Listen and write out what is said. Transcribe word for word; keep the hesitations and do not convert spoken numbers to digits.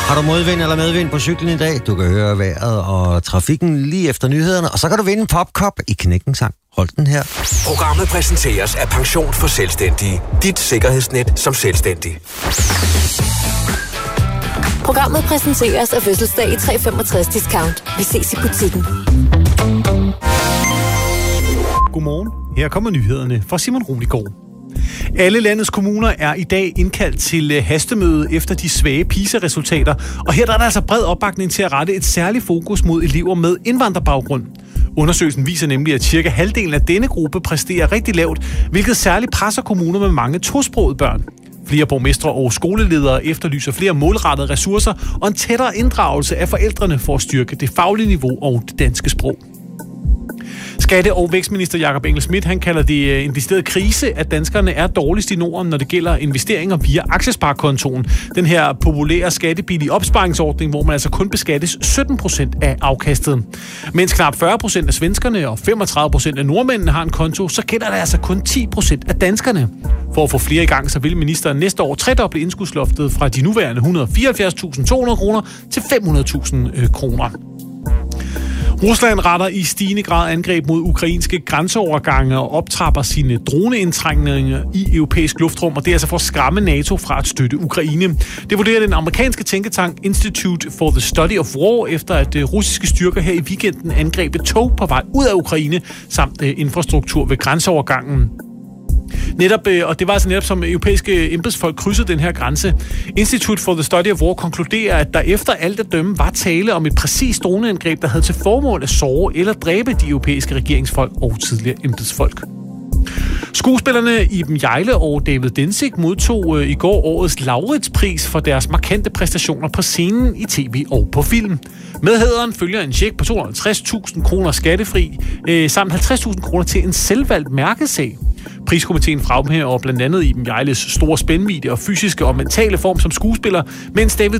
Har du modvind eller medvind på cyklen i dag? Du kan høre vejret og trafikken lige efter nyhederne, og så kan du vinde en popkop i Knækken Sang. Hold den her. Programmet præsenteres af Pension for Selvstændige. Dit sikkerhedsnet som selvstændig. Programmet præsenteres af Fødselsdag i tre femogtres discount. Vi ses i butikken. Godmorgen. Her kommer nyhederne fra Simon Roligård. Alle landets kommuner er i dag indkaldt til hastemøde efter de svage PISA-resultater, og her der er der altså bred opbakning til at rette et særligt fokus mod elever med indvandrerbaggrund. Undersøgelsen viser nemlig, at cirka halvdelen af denne gruppe præsterer rigtig lavt, hvilket særligt presser kommuner med mange tosprogede børn. Flere borgmestre og skoleledere efterlyser flere målrettede ressourcer og en tættere inddragelse af forældrene for at styrke det faglige niveau og det danske sprog. Skatte- og vækstminister Jakob Engel-Schmidt, han kalder det en decideret krise, at danskerne er dårligst i Norden, når det gælder investeringer via aktiesparekontoen. Den her populære skattebillige opsparingsordning, hvor man altså kun beskattes sytten procent af afkastet. Mens knap fyrre procent af svenskerne og femogtredive procent af nordmændene har en konto, så gælder det altså kun ti procent af danskerne. For at få flere i gang, så vil ministeren næste år tredoble indskudsloftet fra de nuværende et hundrede og fireoghalvfjerds tusind to hundrede kroner til fem hundrede tusind kroner. Rusland retter i stigende grad angreb mod ukrainske grænseovergange og optrapper sine droneindtrængninger i europæisk luftrum, og det er altså for at skræmme NATO fra at støtte Ukraine. Det vurderer den amerikanske tænketank Institute for the Study of War, efter at russiske styrker her i weekenden angreb et tog på vej ud af Ukraine, samt infrastruktur ved grænseovergangen. Netop, og det var altså netop som europæiske embedsfolk krydsede den her grænse. Institute for the Study of War konkluderer, at der efter alt at dømme var tale om et præcist droneangreb, der havde til formål at såre eller dræbe de europæiske regeringsfolk og tidligere embedsfolk. Skuespillerne Iben Hjejle og David Densig modtog i går årets Lauritz-pris for deres markante præstationer på scenen, i tv og på film. Med hæderen følger en check på to hundrede og halvtreds tusind kroner skattefri, øh, samt halvtreds tusind kroner til en selvvalgt mærkesag. Priskomiteen fremhæver blandt andet Iben Hjejles store spændvidde og fysiske og mentale form som skuespiller, mens David